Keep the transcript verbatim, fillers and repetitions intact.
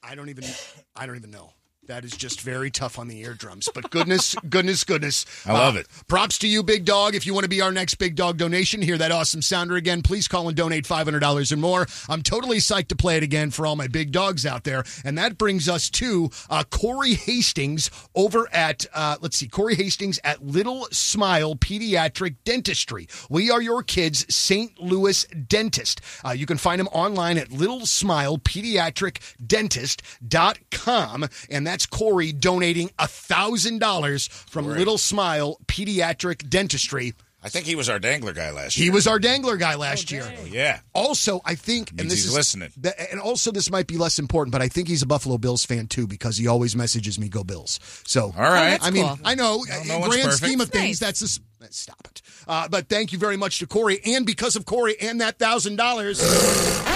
I don't even. I don't even know. That is just very tough on the eardrums. But goodness, goodness, goodness. I love uh, it. Props to you, Big Dog. If you want to be our next Big Dog donation, hear that awesome sounder again, please call and donate five hundred dollars or more. I'm totally psyched to play it again for all my big dogs out there. And that brings us to uh, Corey Hastings over at, uh, let's see, Corey Hastings at Little Smile Pediatric Dentistry. We are your kids' Saint Louis dentist. Uh, you can find him online at little smile pediatric dentist dot com. And that's Corey donating one thousand dollars from Great. Little Smile Pediatric Dentistry. I think he was our dangler guy last year. He was our dangler guy last Oh, year. dang. Yeah. Also, I think, Means and this he's is listening. the- and also this might be less important, but I think he's a Buffalo Bills fan too because he always messages me, "Go Bills." So, All right. that's I mean, cool. I know, no in one's grand perfect. scheme of That's things, nice. that's a, s- stop it. Uh, but thank you very much to Corey, and because of Corey and that thousand dollars.